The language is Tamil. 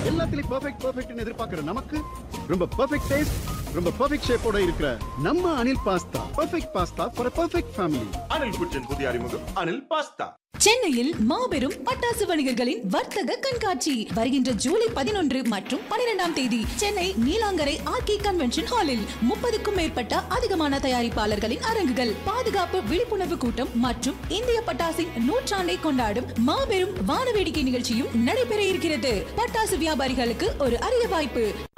எல்லாத்துலயும் பெர்ஃபெக்ட் எதிர்பார்க்கிற நமக்கு ரொம்ப பெர்ஃபெக்ட் டேஸ்ட், ரொம்ப பெர்ஃபெக்ட் ஷேப்போட இருக்கிற நம்ம Anil pasta. Perfect pasta for perfect family. Anil குச்சின் புதிய அறிமுகம் அனில் பாஸ்தா. சென்னையில் மாபெரும் பட்டாசு வணிகர்களின் வர்த்தக கண்காட்சி வருகின்ற ஜூலை 11 மற்றும் 12ஆம் தேதி சென்னை நீலாங்கரை ஆர்கே கன்வென்ஷன் ஹாலில் 30க்கும் மேற்பட்ட அதிகமான தயாரிப்பாளர்களின் அரங்குகள், பாதுகாப்பு விழிப்புணர்வு கூட்டம் மற்றும் இந்திய பட்டாசின் நூற்றாண்டை கொண்டாடும் மாபெரும் வானவேடிக்கை நிகழ்ச்சியும் நடைபெற இருக்கிறது. பட்டாசு வியாபாரிகளுக்கு ஒரு அரிய வாய்ப்பு.